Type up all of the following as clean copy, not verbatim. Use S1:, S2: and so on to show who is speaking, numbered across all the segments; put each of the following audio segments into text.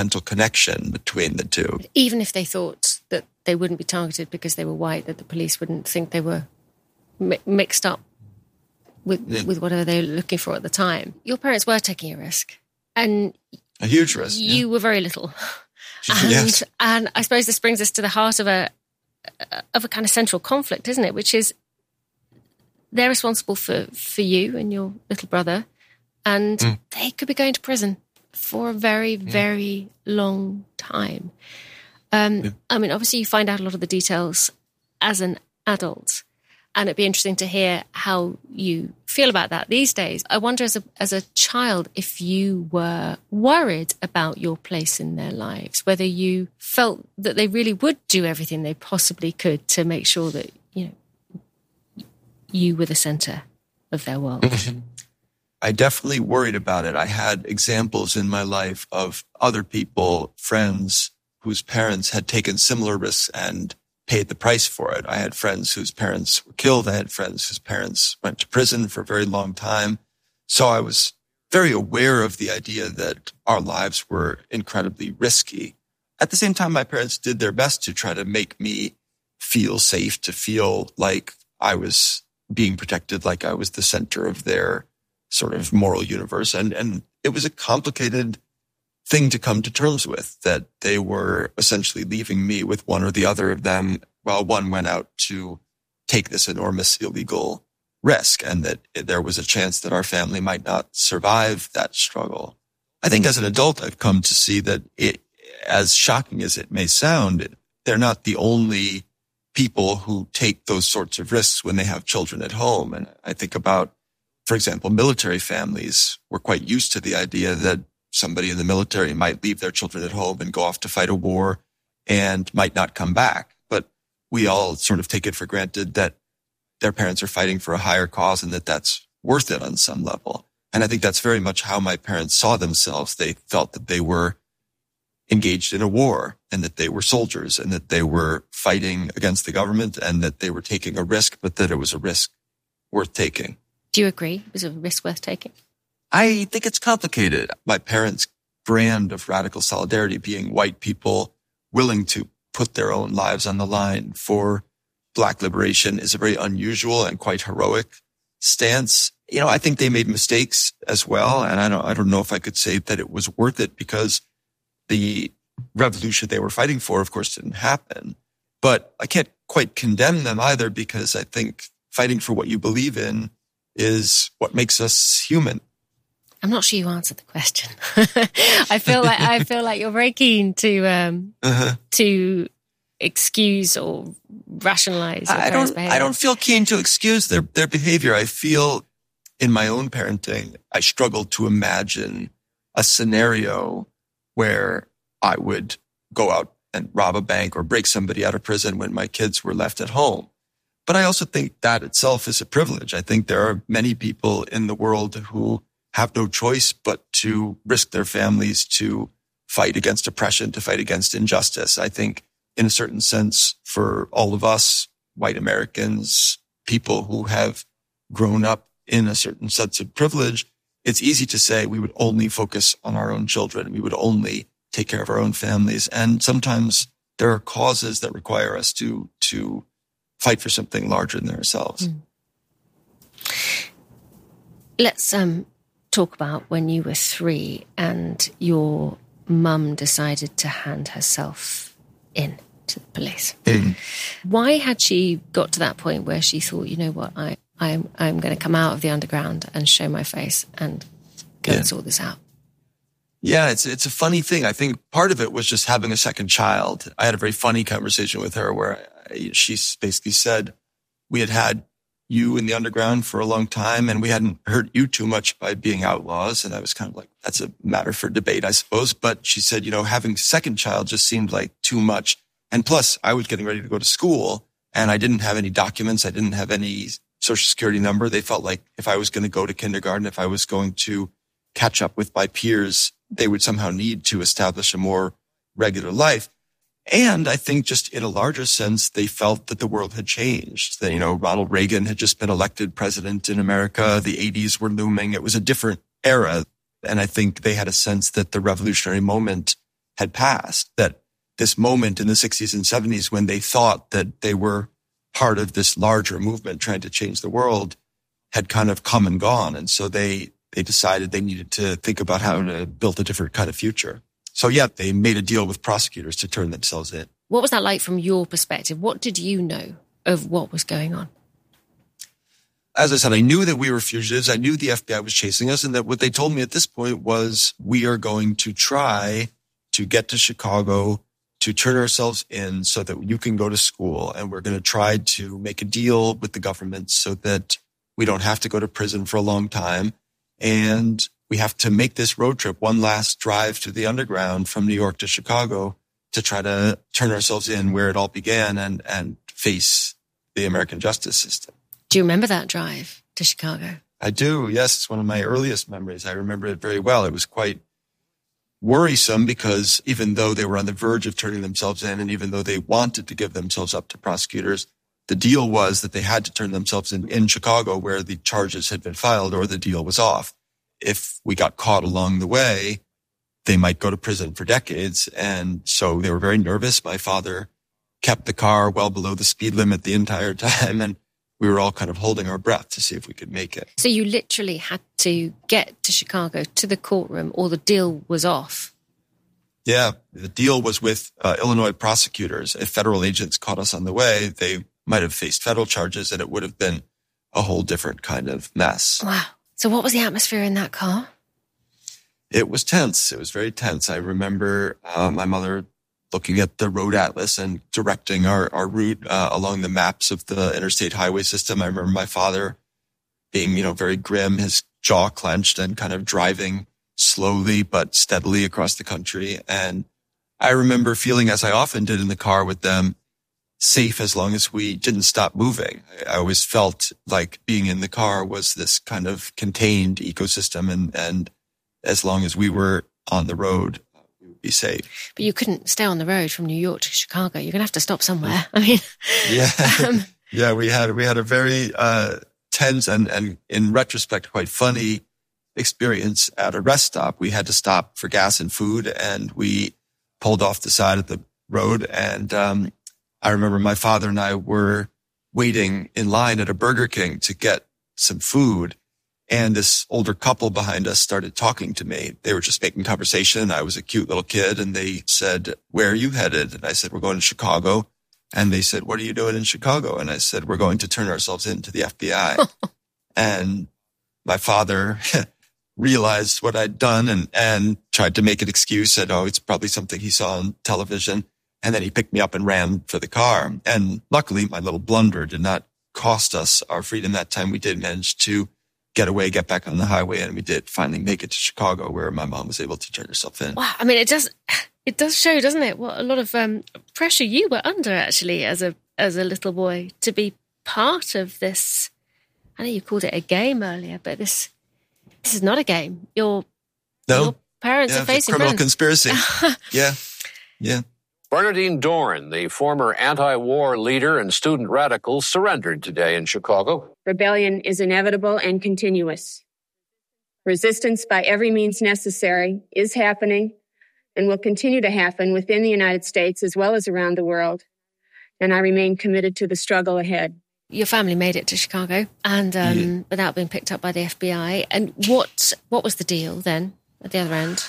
S1: mental connection between the two.
S2: Even if they thought that they wouldn't be targeted because they were white, that the police wouldn't think they were mixed up with whatever they were looking for at the time. Your parents were taking a risk. And
S1: a huge risk.
S2: You were very little.
S1: Yes.
S2: And I suppose this brings us to the heart of a kind of central conflict, isn't it? Which is they're responsible for you and your little brother, and they could be going to prison for a very, very long time. I mean, obviously you find out a lot of the details as an adult, and it'd be interesting to hear how you feel about that these days. I wonder as a child if you were worried about your place in their lives, whether you felt that they really would do everything they possibly could to make sure that, you were the center of their world.
S1: I definitely worried about it. I had examples in my life of other people, friends, whose parents had taken similar risks and paid the price for it. I had friends whose parents were killed. I had friends whose parents went to prison for a very long time. So I was very aware of the idea that our lives were incredibly risky. At the same time, my parents did their best to try to make me feel safe, to feel like I was being protected, like I was the center of their sort of moral universe. And it was a complicated thing to come to terms with, that they were essentially leaving me with one or the other of them while one went out to take this enormous illegal risk, and that there was a chance that our family might not survive that struggle. I think as an adult, I've come to see that as shocking as it may sound, they're not the only people who take those sorts of risks when they have children at home. And I think about, for example, military families were quite used to the idea that somebody in the military might leave their children at home and go off to fight a war and might not come back. But we all sort of take it for granted that their parents are fighting for a higher cause and that that's worth it on some level. And I think that's very much how my parents saw themselves. They felt that they were engaged in a war and that they were soldiers and that they were fighting against the government and that they were taking a risk, but that it was a risk worth taking.
S2: Do you agree? It was a risk worth taking?
S1: I think it's complicated. My parents' brand of radical solidarity being white people willing to put their own lives on the line for Black liberation is a very unusual and quite heroic stance. I think they made mistakes as well. And I don't know if I could say that it was worth it, because the revolution they were fighting for, of course, didn't happen. But I can't quite condemn them either, because I think fighting for what you believe in is what makes us human.
S2: I'm not sure you answered the question. I feel like you're very keen to excuse or rationalize your parents' behavior.
S1: I don't feel keen to excuse their behavior. I feel in my own parenting, I struggle to imagine a scenario where I would go out and rob a bank or break somebody out of prison when my kids were left at home. But I also think that itself is a privilege. I think there are many people in the world who have no choice but to risk their families to fight against oppression, to fight against injustice. I think in a certain sense, for all of us, white Americans, people who have grown up in a certain sense of privilege, it's easy to say we would only focus on our own children. We would only take care of our own families. And sometimes there are causes that require us to fight for something larger than ourselves.
S2: Let's talk about when you were 3 and your mum decided to hand herself in to the police. Why had she got to that point where she thought, you know what, I'm going to come out of the underground and show my face and go and sort this out?
S1: Yeah, it's a funny thing. I think part of it was just having a second child. I had a very funny conversation with her where she basically said, we had you in the underground for a long time and we hadn't hurt you too much by being outlaws. And I was kind of like, that's a matter for debate, I suppose. But she said, having a second child just seemed like too much. And plus, I was getting ready to go to school and I didn't have any documents. I didn't have any social security number. They felt like if I was going to go to kindergarten, if I was going to catch up with my peers, they would somehow need to establish a more regular life. And I think just in a larger sense, they felt that the world had changed. That, Ronald Reagan had just been elected president in America. The 80s were looming. It was a different era. And I think they had a sense that the revolutionary moment had passed, that this moment in the 60s and 70s when they thought that they were part of this larger movement trying to change the world had kind of come and gone. And so they decided they needed to think about how to build a different kind of future. So yeah, they made a deal with prosecutors to turn themselves in.
S2: What was that like from your perspective? What did you know of what was going on?
S1: As I said, I knew that we were fugitives. I knew the FBI was chasing us, and that what they told me at this point was, we are going to try to get to Chicago, to turn ourselves in so that you can go to school. And we're going to try to make a deal with the government so that we don't have to go to prison for a long time. And we have to make this road trip, one last drive to the underground from New York to Chicago, to try to turn ourselves in where it all began and face the American justice system.
S2: Do you remember that drive to Chicago?
S1: I do, yes. It's one of my earliest memories. I remember it very well. It was quite worrisome because even though they were on the verge of turning themselves in, and even though they wanted to give themselves up to prosecutors, the deal was that they had to turn themselves in Chicago where the charges had been filed, or the deal was off. If we got caught along the way, they might go to prison for decades. And so they were very nervous. My father kept the car well below the speed limit the entire time, and we were all kind of holding our breath to see if we could make it.
S2: So you literally had to get to Chicago, to the courtroom, or the deal was off?
S1: Yeah, the deal was with Illinois prosecutors. If federal agents caught us on the way, they might have faced federal charges, and it would have been a whole different kind of mess.
S2: Wow. So what was the atmosphere in that car?
S1: It was tense. It was very tense. I remember my mother looking at the road atlas and directing our route along the maps of the interstate highway system. I remember my father being, very grim, his jaw clenched, and kind of driving slowly but steadily across the country. And I remember feeling, as I often did in the car with them, safe as long as we didn't stop moving. I always felt like being in the car was this kind of contained ecosystem, and as long as we were on the road, we would be safe.
S2: But you couldn't stay on the road from New York to Chicago. You're going to have to stop somewhere. I mean,
S1: yeah, we had a very tense and in retrospect quite funny experience at a rest stop. We had to stop for gas and food, and we pulled off the side of the road. And I remember my father and I were waiting in line at a Burger King to get some food. And this older couple behind us started talking to me. They were just making conversation. I was a cute little kid, and they said, "Where are you headed?" And I said, "We're going to Chicago." And they said, "What are you doing in Chicago?" And I said, "We're going to turn ourselves in to the FBI." And my father realized what I'd done and tried to make an excuse, said, "Oh, it's probably something he saw on television." And then he picked me up and ran for the car. And luckily, my little blunder did not cost us our freedom that time. We did manage to get away, get back on the highway, and we did finally make it to Chicago, where my mom was able to turn herself in.
S2: Wow. I mean, it does show, doesn't it, what a lot of pressure you were under, actually, as a little boy, to be part of this. I know you called it a game earlier, but this is not a game. Your parents are facing
S1: criminal conspiracy. Yeah.
S3: Bernardine Dohrn, the former anti-war leader and student radical, surrendered today in Chicago.
S4: Rebellion is inevitable and continuous. Resistance by every means necessary is happening and will continue to happen within the United States as well as around the world. And I remain committed to the struggle ahead.
S2: Your family made it to Chicago and without being picked up by the FBI. And what was the deal then at the other end?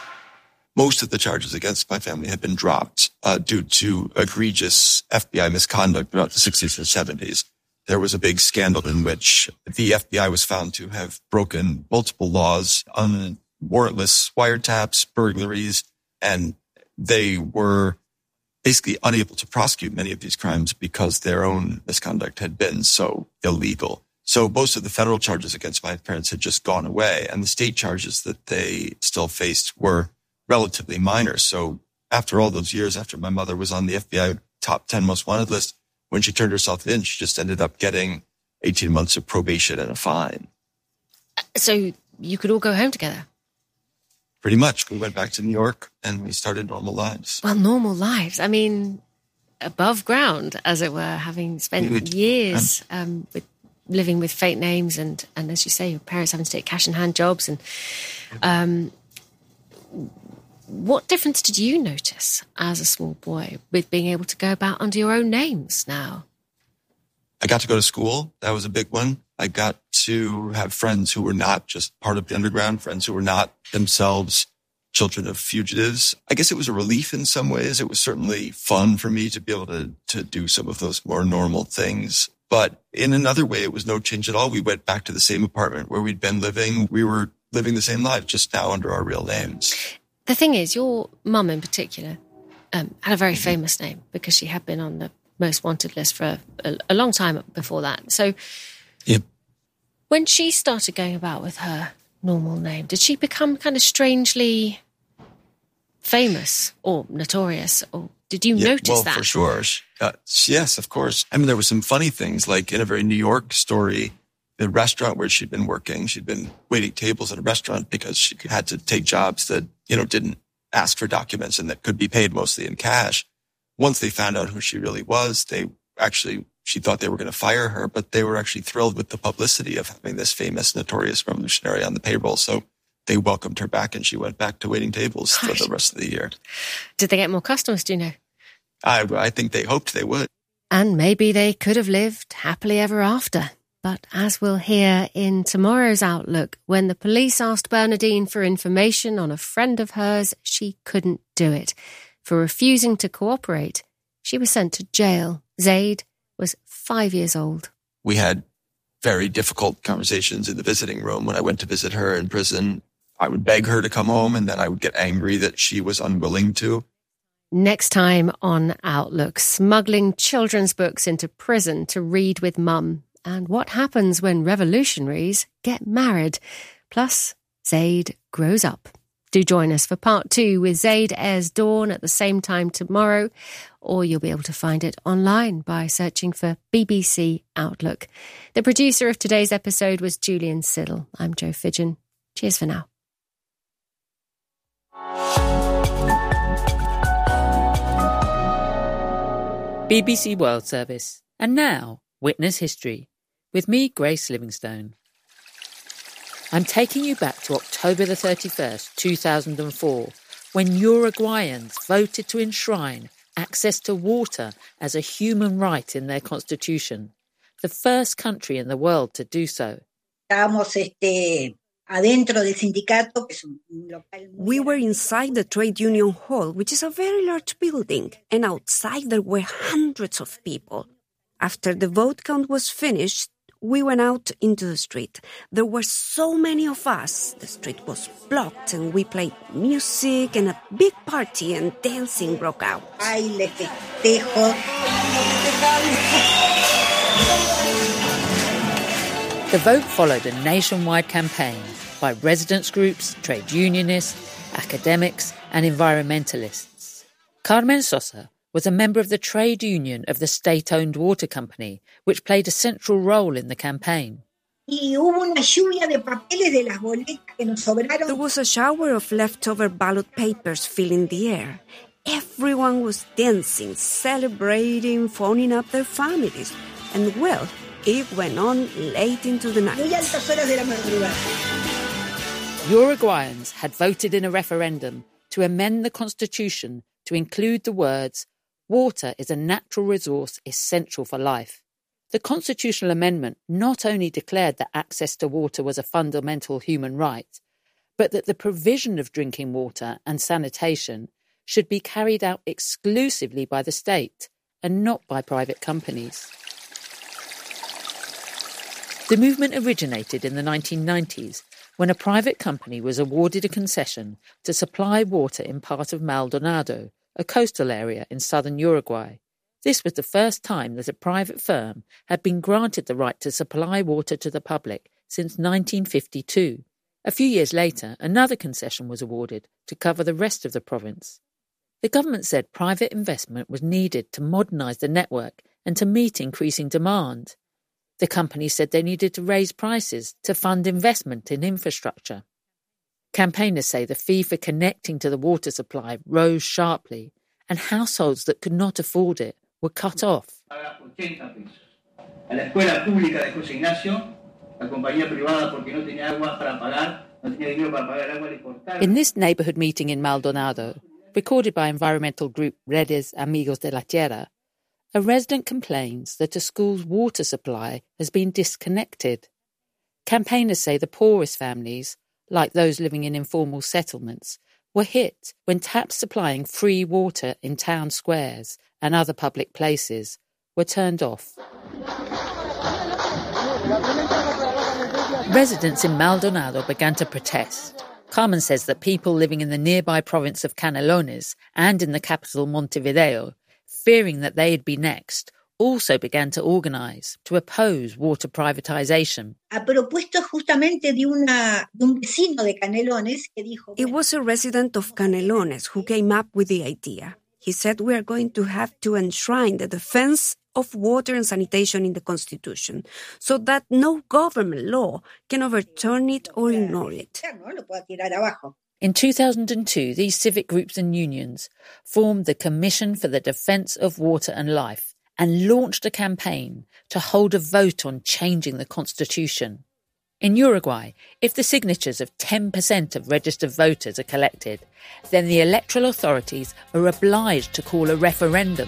S1: Most of the charges against my family had been dropped due to egregious FBI misconduct throughout the 60s and 70s. There was a big scandal in which the FBI was found to have broken multiple laws on warrantless wiretaps, burglaries, and they were basically unable to prosecute many of these crimes because their own misconduct had been so illegal. So most of the federal charges against my parents had just gone away, and the state charges that they still faced were relatively minor. So after all those years, after my mother was on the FBI top 10 most wanted list, when she turned herself in, she just ended up getting 18 months of probation and a fine.
S2: So you could all go home together?
S1: Pretty much. We went back to New York and we started normal lives.
S2: Well, normal lives. I mean, above ground, as it were, having spent years living with fake names and as you say, your parents having to take cash in hand jobs and What difference did you notice as a small boy with being able to go about under your own names now?
S1: I got to go to school. That was a big one. I got to have friends who were not just part of the underground, friends who were not themselves children of fugitives. I guess it was a relief in some ways. It was certainly fun for me to be able to do some of those more normal things. But in another way, it was no change at all. We went back to the same apartment where we'd been living. We were living the same life, just now under our real names.
S2: The thing is, your mum in particular had a very famous name because she had been on the most wanted list for a long time before that. So
S1: yep.
S2: When she started going about with her normal name, did she become kind of strangely famous or notorious? Or did you notice that?
S1: Well, for sure. Yes, of course. I mean, there were some funny things, like in a very New York story, the restaurant where she'd been working, she'd been waiting tables at a restaurant because she had to take jobs that, didn't ask for documents and that could be paid mostly in cash. Once they found out who she really was, she thought they were going to fire her, but they were actually thrilled with the publicity of having this famous, notorious revolutionary on the payroll. So they welcomed her back and she went back to waiting tables for the rest of the year.
S2: Did they get more customers, do you know?
S1: I think they hoped they would.
S2: And maybe they could have lived happily ever after. But as we'll hear in tomorrow's Outlook, when the police asked Bernadine for information on a friend of hers, she couldn't do it. For refusing to cooperate, she was sent to jail. Zaid was 5 years old.
S1: We had very difficult conversations in the visiting room when I went to visit her in prison. I would beg her to come home, and then I would get angry that she was unwilling to.
S2: Next time on Outlook, smuggling children's books into prison to read with mum, and what happens when revolutionaries get married. Plus, Zaid grows up. Do join us for part 2 with Zaid airs Dawn at the same time tomorrow, or you'll be able to find it online by searching for BBC Outlook. The producer of today's episode was Julian Siddle. I'm Jo Fidgen. Cheers for now.
S5: BBC World Service. And now, Witness History. With me, Grace Livingstone. I'm taking you back to October the 31st, 2004, when Uruguayans voted to enshrine access to water as a human right in their constitution, the first country in the world to do so.
S6: We were inside the trade union hall, which is a very large building, and outside there were hundreds of people. After the vote count was finished, we went out into the street. There were so many of us. The street was blocked and we played music and a big party and dancing broke out.
S5: The vote followed a nationwide campaign by residents' groups, trade unionists, academics and environmentalists. Carmen Sosa was a member of the trade union of the state-owned water company, which played a central role in the campaign.
S6: There was a shower of leftover ballot papers filling the air. Everyone was dancing, celebrating, phoning up their families. And well, it went on late into the night.
S5: Uruguayans had voted in a referendum to amend the constitution to include the words, "Water is a natural resource essential for life." The constitutional amendment not only declared that access to water was a fundamental human right, but that the provision of drinking water and sanitation should be carried out exclusively by the state and not by private companies. The movement originated in the 1990s when a private company was awarded a concession to supply water in part of Maldonado, a coastal area in southern Uruguay. This was the first time that a private firm had been granted the right to supply water to the public since 1952. A few years later, another concession was awarded to cover the rest of the province. The government said private investment was needed to modernise the network and to meet increasing demand. The company said they needed to raise prices to fund investment in infrastructure. Campaigners say the fee for connecting to the water supply rose sharply, and households that could not afford it were cut off. In this neighbourhood meeting in Maldonado, recorded by environmental group Redes Amigos de la Tierra, a resident complains that a school's water supply has been disconnected. Campaigners say the poorest families, like those living in informal settlements, were hit when taps supplying free water in town squares and other public places were turned off. Residents in Maldonado began to protest. Carmen says that people living in the nearby province of Canelones and in the capital Montevideo, fearing that they'd be next, also began to organise to oppose water privatisation.
S6: It was a resident of Canelones who came up with the idea. He said we are going to have to enshrine the defence of water and sanitation in the Constitution so that no government law can overturn it or ignore it.
S5: In 2002, these civic groups and unions formed the Commission for the Defence of Water and Life and launched a campaign to hold a vote on changing the Constitution. In Uruguay, if the signatures of 10% of registered voters are collected, then the electoral authorities are obliged to call a referendum.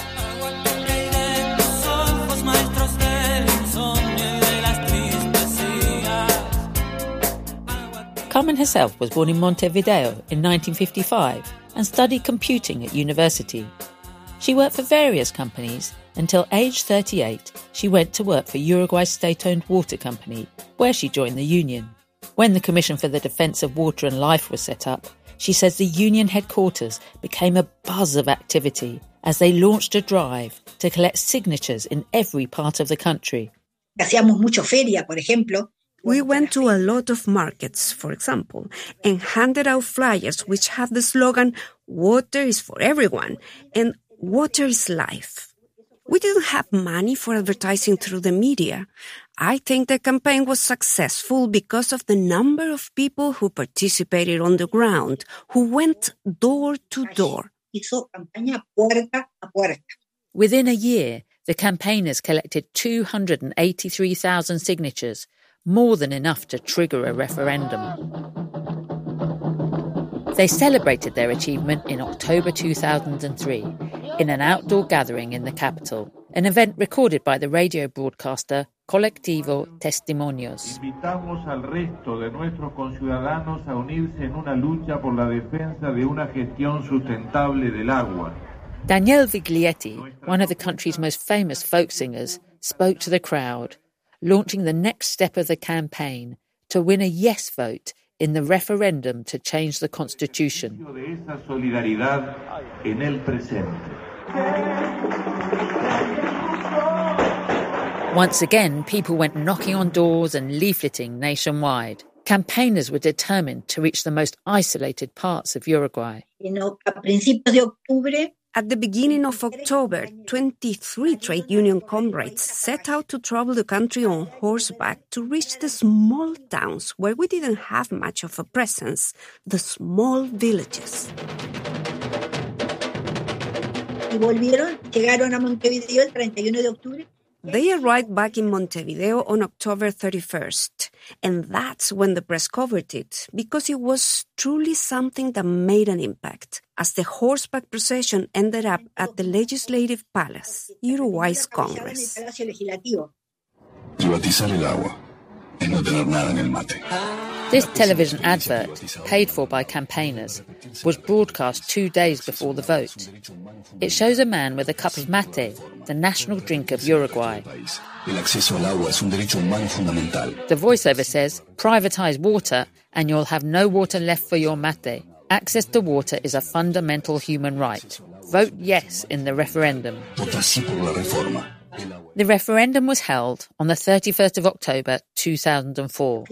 S5: Carmen herself was born in Montevideo in 1955 and studied computing at university. She worked for various companies until age 38 she went to work for Uruguay's state-owned water company, where she joined the union. When the Commission for the Defence of Water and Life was set up, she says the union headquarters became a buzz of activity as they launched a drive to collect signatures in every part of the country.
S6: We went to a lot of markets, for example, and handed out flyers which have the slogan, "Water is for everyone," and "Water is life." We didn't have money for advertising through the media. I think the campaign was successful because of the number of people who participated on the ground, who went door to door.
S5: Within a year, the campaigners collected 283,000 signatures, more than enough to trigger a referendum. They celebrated their achievement in October 2003 in an outdoor gathering in the capital, an event recorded by the radio broadcaster Colectivo Testimonios.
S7: Invitamos al resto de nuestros conciudadanos a unirse en una lucha por la defensa de una gestión sustentable del agua.
S5: Daniel Viglietti, one of the country's most famous folk singers, spoke to the crowd, launching the next step of the campaign to win a yes vote in the referendum to change the Constitution. Once again, people went knocking on doors and leafleting nationwide. Campaigners were determined to reach the most isolated parts of Uruguay.
S6: At the beginning of October, 23 trade union comrades set out to travel the country on horseback to reach the small towns where we didn't have much of a presence, the small villages. They arrived back in Montevideo on October 31st, and that's when the press covered it, because it was truly something that made an impact, as the horseback procession ended up at the Legislative Palace, Uruguay's Congress.
S8: Privatizar el agua y no tener nada en el mate.
S5: This television advert, paid for by campaigners, was broadcast 2 days before the vote. It shows a man with a cup of mate, the national drink of Uruguay.
S8: El acceso al agua es un derecho humano fundamental.
S5: The voiceover says, "Privatise water and you'll have no water left for your mate. Access to water is a fundamental human right. Vote yes in the referendum."
S8: Vota sí por la reforma.
S5: The referendum was held on the 31st of October 2004.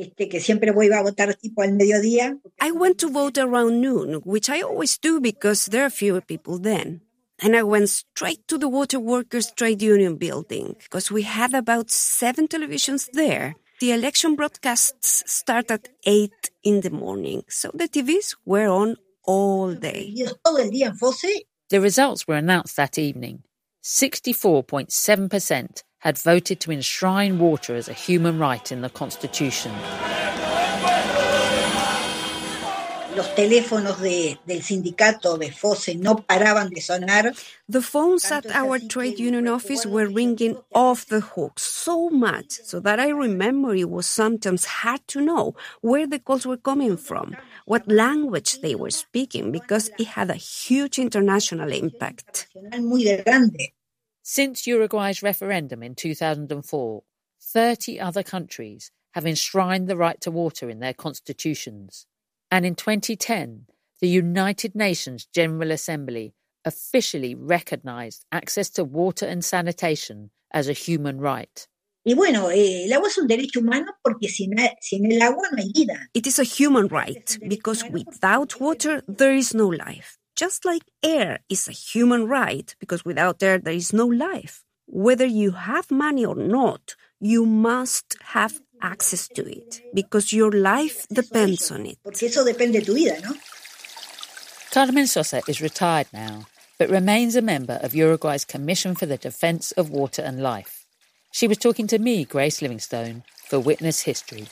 S6: I went to vote around noon, which I always do because there are fewer people then. And I went straight to the Water Workers Trade Union building because we had about 7 televisions there. The election broadcasts start at 8 in the morning, so the TVs were on all day.
S5: The results were announced that evening. 64.7% had voted to enshrine water as a human right in the Constitution.
S9: Los teléfonos del sindicato de FOSE no paraban de sonar.
S6: The phones at our trade union office were ringing off the hook so much so that I remember it was sometimes hard to know where the calls were coming from, what language they were speaking, because it had a huge international impact.
S5: Since Uruguay's referendum in 2004, 30 other countries have enshrined the right to water in their constitutions. And in 2010, the United Nations General Assembly officially recognized access to water and sanitation as a human right.
S9: Y bueno, el agua es un derecho humano porque sin el agua no hay vida.
S6: It is a human right because without water, there is no life. Just like air is a human right because without air, there is no life. Whether you have money or not, you must have access to it because your life depends on it.
S9: Porque eso depende de tu vida, ¿no?
S5: Carmen Sosa is retired now, but remains a member of Uruguay's Commission for the Defence of Water and Life. She was talking to me, Grace Livingstone, for Witness History.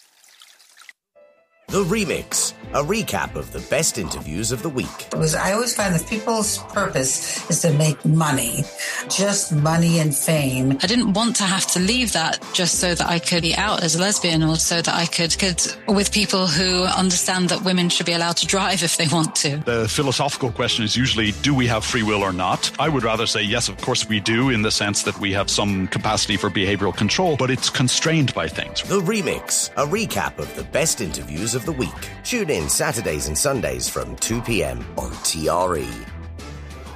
S10: The Remix, a recap of the best interviews of the week.
S11: I always find that people's purpose is to make money, just money and fame.
S12: I didn't want to have to leave that just so that I could be out as a lesbian or so that I could with people who understand that women should be allowed to drive if they want to.
S13: The philosophical question is usually, do we have free will or not? I would rather say, yes, of course we do, in the sense that we have some capacity for behavioral control, but it's constrained by things.
S10: The Remix, a recap of the best interviews of the week. Tune in Saturdays and Sundays from 2 p.m. on TRE.